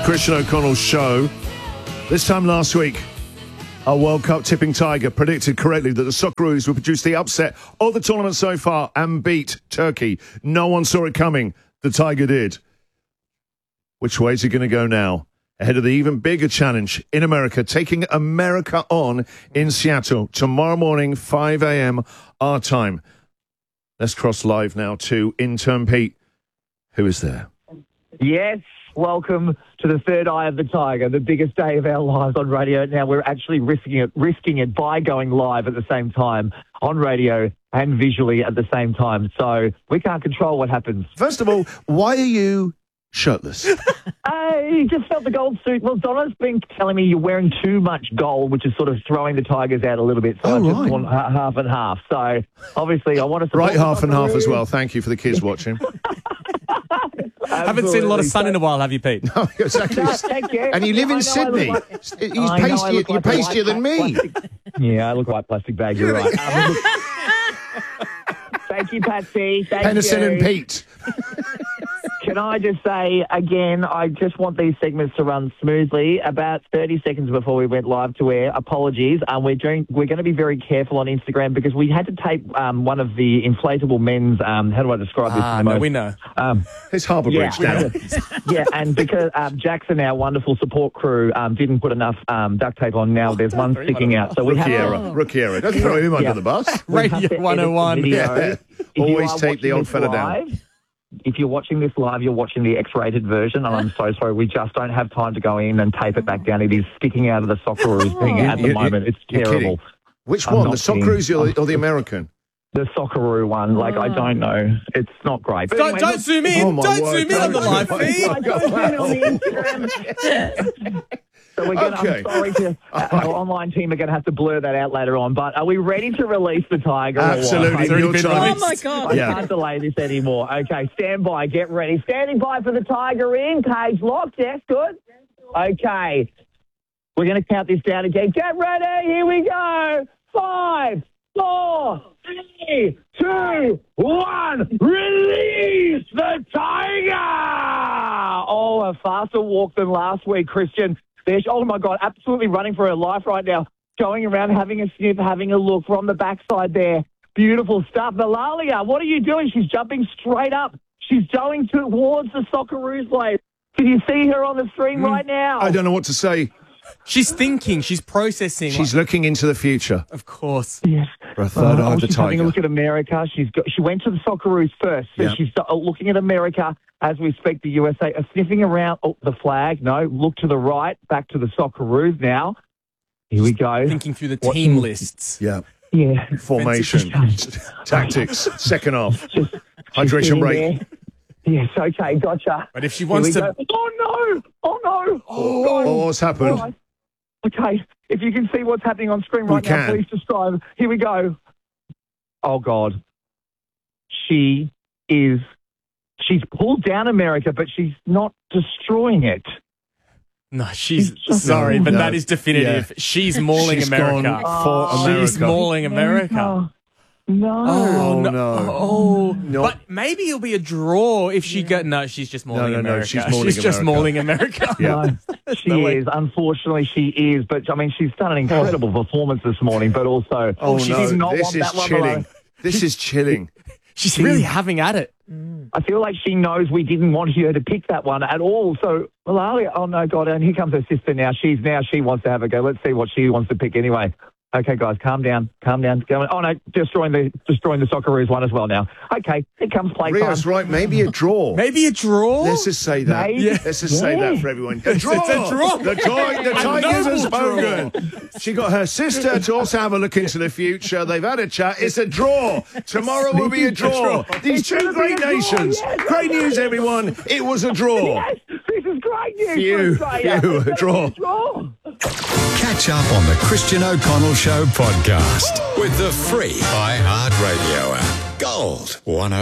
Christian O'Connell's show. This time last week, our World Cup tipping tiger predicted correctly that the Socceroos would produce the upset of the tournament so far and beat Turkey. No one saw it coming. The tiger did. Which way is he going to go now? Ahead of the even bigger challenge in America, taking America on in Seattle tomorrow morning, 5 a.m. our time. Let's cross live now to intern Pete. Who is there? Yes, welcome to the third eye of the tiger, the biggest day of our lives on radio. Now we're actually risking it by going live at the same time on radio and visually at the same time. So we can't control what happens. First of all, why are you shirtless? I just felt the gold suit. Well, Donna's been telling me you're wearing too much gold, which is sort of throwing the Tigers out a little bit. So I just want half and half. So obviously I want to support half and half as well. Thank you for the kids watching. Haven't seen a lot of sun in a while, have you, Pete? No, exactly. No, thank you. And you live in Sydney. You're pastier than me. Yeah, I look like plastic bag. You're right. Thank you, Patsy. Penicillin Pete. Can I just say, again, I just want these segments to run smoothly. About 30 seconds before we went live to air, apologies. We're going to be very careful on Instagram because we had to tape one of the inflatable men's, how do I describe this? No, we know. It's Harbour Bridge now. Yeah, and because Jackson, our wonderful support crew, didn't put enough duct tape on, now there's one sticking out. So we have Rookie error. Don't throw him under the bus. Radio 101. Yeah. Always tape the old fella down. If you're watching this live, you're watching the X-rated version, and I'm so sorry. We just don't have time to go in and tape it back down. It is sticking out of the Socceroos thing at the moment. It's terrible. Which one, the Socceroos or the American? The Socceroo one. Like, I don't know. It's not great. But anyway, don't zoom in. Don't zoom in on the live feed. Don't zoom in on the Instagram. So we're going I'm sorry to our online team are going to have to blur that out later on. But are we ready to release the tiger? Absolutely. Oh my God. I can't delay this anymore. Okay, stand by. Get ready. Standing by for the tiger in. Cage locked. Yes, good. Okay. We're going to count this down again. Get ready. Here we go. 5, 4, 3, 2, 1. Release the tiger. Oh, a faster walk than last week, Christian. Oh, my God, absolutely running for her life right now. Going around, having a sniff, having a look from the backside there. Beautiful stuff. Malalia, what are you doing? She's jumping straight up. She's going towards the Socceroos lane. Can you see her on the screen right now? I don't know what to say. She's thinking. She's processing. She's looking into the future. Of course. Yes. For a third eye of the she's tiger. having a look at America. She went to the Socceroos first. So she's looking at America as we speak. The USA are sniffing around. Oh, the flag. No, look to the right. Back to the Socceroos now. Here we go. Thinking through the team lists. Yeah. Yeah. Formation. Tactics. Second half. Hydration break. There. Yes, okay, gotcha. But if she wants to... Oh, no! Oh, no! Oh, what's happened? Right. Okay, if you can see what's happening on screen right now, please describe. Here we go. Oh, God. She's pulled down America, but she's not destroying it. No, sorry, but that is definitive. Yeah. She's mauling America. For America. She's mauling America. No. Oh, no. Oh, no. But maybe it'll be a draw if she got... No, she's just mauling America. No, she's just mauling America. Yeah. No, she is. Unfortunately, she is. But, I mean, she's done an incredible performance this morning, but also... she did not want that one below. This is chilling. She's really having at it. I feel like she knows we didn't want her to pick that one at all. So, Malalia, oh, no, God, and here comes her sister now. She wants to have a go. Let's see what she wants to pick anyway. Okay, guys, calm down. Oh, no, destroying the Socceroos one as well now. Okay, it comes playtime. Rio's right, maybe a draw. Maybe a draw? Let's just say that. Let's just say that for everyone. A draw! It's a draw! The Tigers have spoken. She got her sister to also have a look into the future. They've had a chat. It's a draw. Tomorrow will be a draw. These two great nations. Great news, everyone. It was a draw. Yes, this is great news. Phew, a draw. Catch up on the Christian O'Connell Show podcast with the free iHeartRadio app. Gold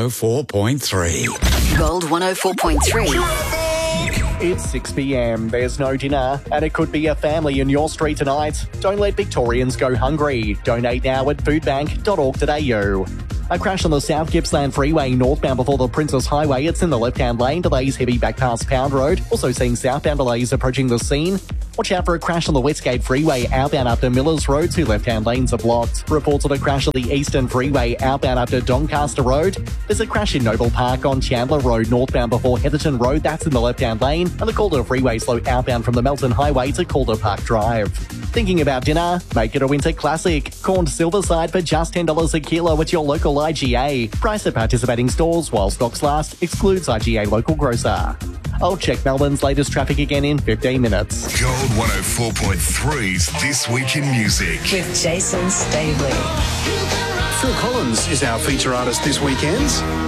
104.3. Gold 104.3. It's 6 p.m. There's no dinner, and it could be a family in your street tonight. Don't let Victorians go hungry. Donate now at foodbank.org.au. A crash on the South Gippsland Freeway northbound before the Princess Highway. It's in the left-hand lane. Delays heavy back past Pound Road. Also seeing southbound delays approaching the scene. Watch out for a crash on the Westgate Freeway outbound after Millers Road. 2 left-hand lanes are blocked. Reports of a crash on the Eastern Freeway outbound after Doncaster Road. There's a crash in Noble Park on Chandler Road northbound before Heatherton Road. That's in the left-hand lane. And the Calder Freeway slow outbound from the Melton Highway to Calder Park Drive. Thinking about dinner? Make it a winter classic. Corned Silverside for just $10 a kilo at your local IGA. Price at participating stores while stocks last. Excludes IGA local grocer. I'll check Melbourne's latest traffic again in 15 minutes. Gold 104.3's This Week in Music. With Jason Stabley. Phil Collins is our feature artist this weekend.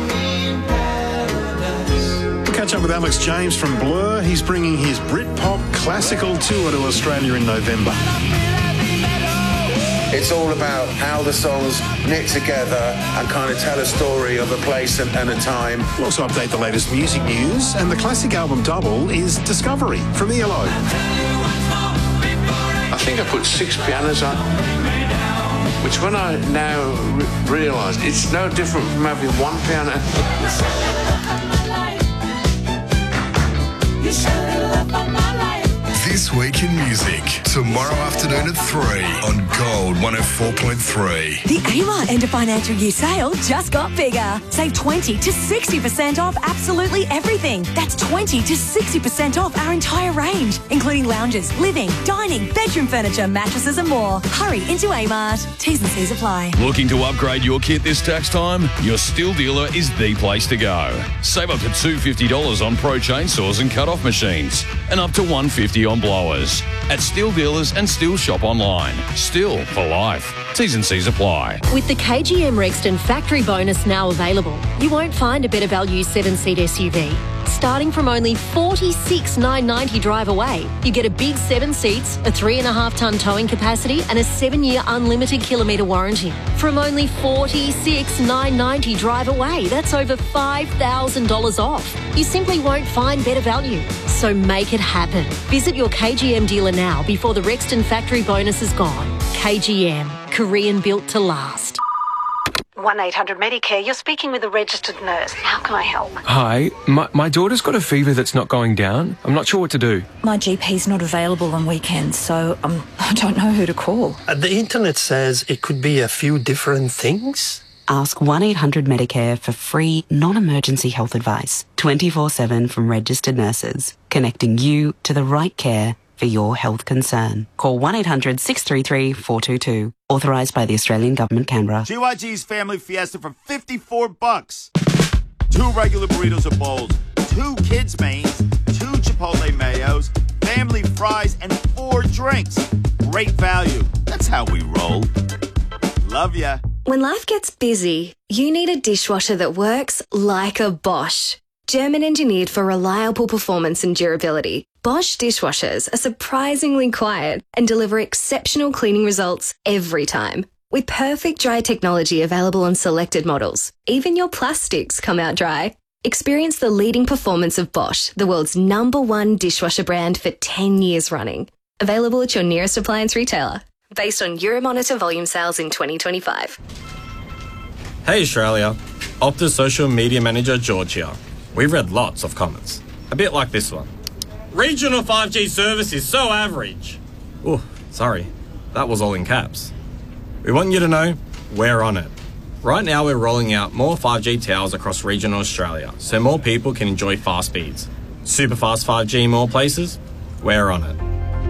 We'll catch up with Alex James from Blur. He's bringing his Britpop classical tour to Australia in November. It's all about how the songs knit together and kind of tell a story of a place and a time. We'll also update the latest music news, and the classic album double is Discovery from ELO. I think I put 6 pianos on, which when I now realise, it's no different from having 1 piano. This Week in Music, tomorrow afternoon at 3 on Gold 104.3. The Amart end of financial year sale just got bigger. Save 20 to 60% off absolutely everything. That's 20 to 60% off our entire range, including lounges, living, dining, bedroom furniture, mattresses and more. Hurry into Amart. T's and C's apply. Looking to upgrade your kit this tax time? Your Stihl dealer is the place to go. Save up to $250 on Pro chainsaws and cut-off machines, and up to $150 on blowers. At Stihl dealers and Stihl shop online. Stihl for life. T's and C's apply. With the KGM Rexton factory bonus now available, you won't find a better value 7-seat SUV. Starting from only $46,990 drive away, you get a big 7 seats, a 3.5-tonne towing capacity and a 7-year unlimited kilometre warranty. From only $46,990 drive away, that's over $5,000 off. You simply won't find better value. So make it happen. Visit your KGM dealer now before the Rexton factory bonus is gone. KGM, Korean built to last. 1-800-Medicare, you're speaking with a registered nurse. How can I help? Hi, my daughter's got a fever that's not going down. I'm not sure what to do. My GP's not available on weekends, so I don't know who to call. The internet says it could be a few different things. Ask 1-800-Medicare for free, non-emergency health advice, 24/7 from registered nurses, connecting you to the right care for your health concern. Call 1-800-633-422. Authorised by the Australian Government, Canberra. GYG's Family Fiesta for $54. 2 regular burritos or bowls, 2 kids' mains, 2 Chipotle mayos, family fries, and 4 drinks. Great value. That's how we roll. Love ya. When life gets busy, you need a dishwasher that works like a Bosch. German engineered for reliable performance and durability, Bosch dishwashers are surprisingly quiet and deliver exceptional cleaning results every time. With perfect dry technology available on selected models, even your plastics come out dry. Experience the leading performance of Bosch, the world's #1 dishwasher brand for 10 years running. Available at your nearest appliance retailer. Based on Euromonitor volume sales in 2025. Hey Australia, Optus social media manager George here. We've read lots of comments, a bit like this one. Regional 5G service is so average. Oh, sorry, that was all in caps. We want you to know we're on it. Right now we're rolling out more 5G towers across regional Australia so more people can enjoy fast speeds. Super fast 5G in more places? We're on it.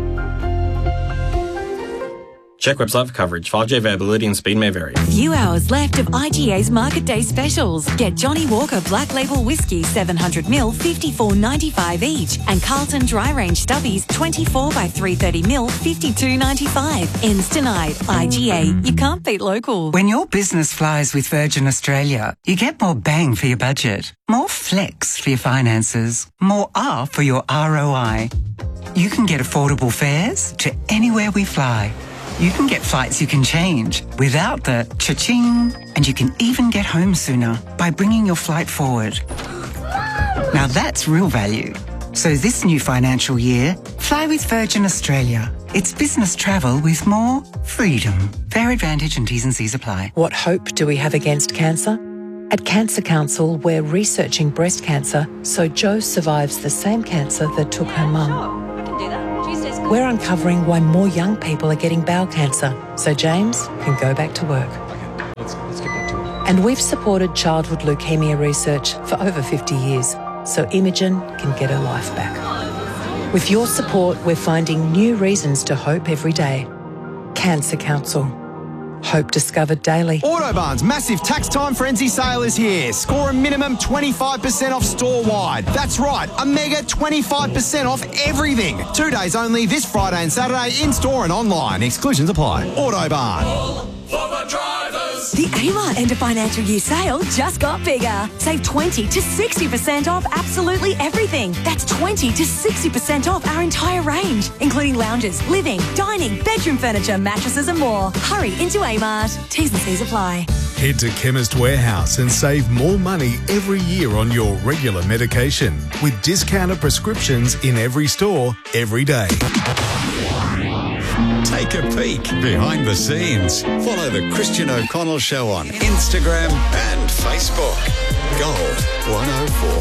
Check website for coverage. 5G availability and speed may vary. Few hours left of IGA's Market Day specials. Get Johnny Walker Black Label Whiskey 700ml $54.95 each, and Carlton Dry Range Stubbies 24 by 330ml $52.95. Ends tonight. IGA. You can't beat local. When your business flies with Virgin Australia, you get more bang for your budget, more flex for your finances, more R for your ROI. You can get affordable fares to anywhere we fly. You can get flights you can change without the cha-ching, and you can even get home sooner by bringing your flight forward. Now that's real value. So this new financial year, fly with Virgin Australia. It's business travel with more freedom. Fair Advantage and T's and C's apply. What hope do we have against cancer? At Cancer Council, we're researching breast cancer so Jo survives the same cancer that took her mum. We're uncovering why more young people are getting bowel cancer so James can go back to work. Let's get back to it. And we've supported childhood leukemia research for over 50 years so Imogen can get her life back. With your support, we're finding new reasons to hope every day. Cancer Council. Hope discovered daily. Autobarn's massive tax time frenzy sale is here. Score a minimum 25% off store-wide. That's right, a mega 25% off everything. 2 days only this Friday and Saturday in-store and online. Exclusions apply. Autobarn. The Amart end of financial year sale just got bigger. Save 20 to 60% off absolutely everything. That's 20 to 60% off our entire range, including lounges, living, dining, bedroom furniture, mattresses and more. Hurry into Amart. T's and C's apply. Head to Chemist Warehouse and save more money every year on your regular medication with discounted prescriptions in every store, every day. Take a peek behind the scenes. Follow the Christian O'Connell Show on Instagram and Facebook. Gold 104.